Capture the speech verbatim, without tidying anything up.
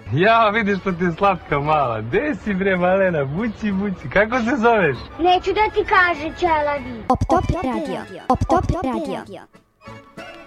Ja, vidiš što ti je slatka mala. Gde si bre malena, bući, bući. Kako se zoveš? Neću da ti kaže, ćelavi. Op top radio. Op top radio.